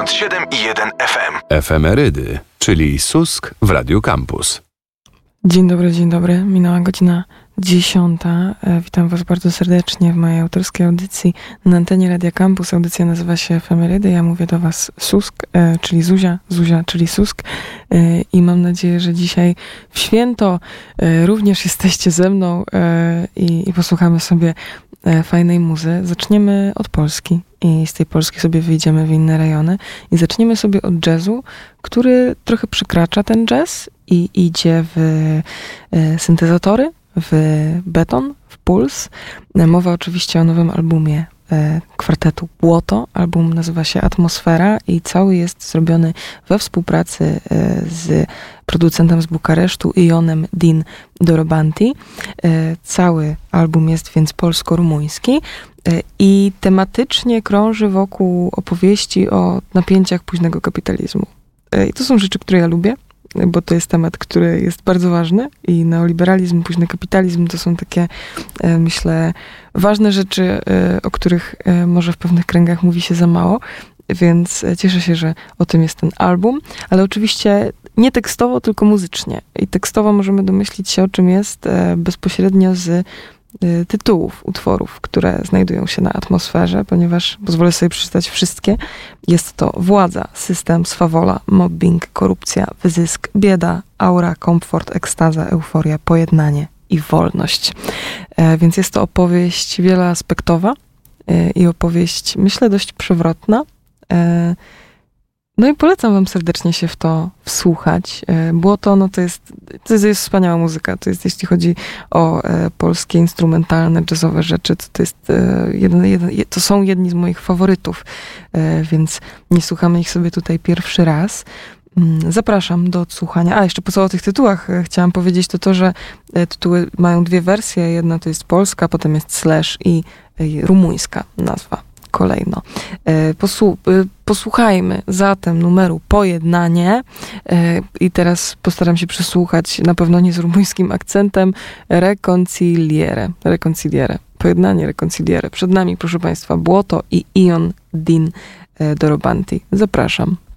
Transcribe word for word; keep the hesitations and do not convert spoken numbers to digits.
dziewięćdziesiąt siedem i jeden F M. Efemerydy, czyli Susk w Radiu Campus. Dzień dobry, dzień dobry. Minęła godzina dziesiąta. Witam was bardzo serdecznie w mojej autorskiej audycji na antenie Radia Campus. Audycja nazywa się Efemerydy. Ja mówię do was Susk, czyli Zuzia, Zuzia, czyli Susk. I mam nadzieję, że dzisiaj w święto również jesteście ze mną i, i posłuchamy sobie fajnej muzy. Zaczniemy od Polski i z tej Polski sobie wyjdziemy w inne rejony i zaczniemy sobie od jazzu, który trochę przekracza ten jazz i idzie w e, syntezatory, w beton, w puls. Mowa oczywiście o nowym albumie e, kwartetu Błoto. Album nazywa się Atmosfera i cały jest zrobiony we współpracy e, z producentem z Bukaresztu, Ionem Din Dorobanti. E, cały album jest więc polsko-rumuński e, i tematycznie krąży wokół opowieści o napięciach późnego kapitalizmu. E, I to są rzeczy, które ja lubię, bo to jest temat, który jest bardzo ważny i neoliberalizm, późny kapitalizm to są takie, myślę, ważne rzeczy, o których może w pewnych kręgach mówi się za mało, więc cieszę się, że o tym jest ten album, ale oczywiście nie tekstowo, tylko muzycznie. I tekstowo możemy domyślić się, o czym jest bezpośrednio z tytułów utworów, które znajdują się na atmosferze, ponieważ pozwolę sobie przeczytać wszystkie. Jest to władza, system, swawola, mobbing, korupcja, wyzysk, bieda, aura, komfort, ekstaza, euforia, pojednanie i wolność. E, więc jest to opowieść wieloaspektowa e, i opowieść, myślę, dość przewrotna. E, No i polecam wam serdecznie się w to wsłuchać. Błoto, no to jest, to jest, jest wspaniała muzyka. To jest, jeśli chodzi o e, polskie instrumentalne, jazzowe rzeczy, to, to jest e, jeden, jeden, to są jedni z moich faworytów, e, więc nie słuchamy ich sobie tutaj pierwszy raz. Zapraszam do odsłuchania. A, jeszcze po co o tych tytułach e, chciałam powiedzieć, to to, że e, tytuły mają dwie wersje. Jedna to jest polska, potem jest slash i e, rumuńska nazwa. Kolejno. Posłu- posłuchajmy zatem numeru Pojednanie i teraz postaram się przesłuchać, na pewno nie z rumuńskim akcentem, Reconciliere. Reconciliere. Pojednanie, Reconciliere. Przed nami, proszę państwa, Błoto i Ion Din Dorobanti. Zapraszam.